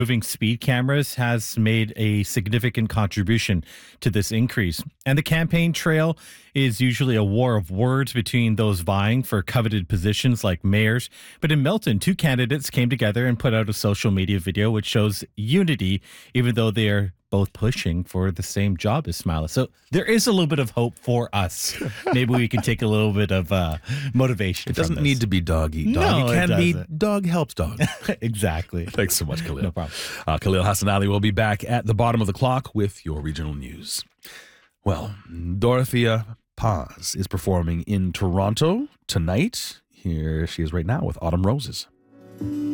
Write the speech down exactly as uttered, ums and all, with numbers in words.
moving speed cameras has made a significant contribution to this increase. And the campaign trail is usually a war of words between those vying for coveted positions like mayors. But in Milton, two candidates came together and put out a social media video which shows unity, even though they are both pushing for the same job as Smiley. So there is a little bit of hope for us. Maybe we can take a little bit of uh, motivation. It doesn't need to be dog eat dog. No, it can it be doesn't. dog helps dog. Exactly. Thanks so much, Khalil. No problem. Uh, Khalil Hassan Ali will be back at the bottom of the clock with your regional news. Well, Dorothea Paz is performing in Toronto tonight. Here she is right now with Autumn Roses.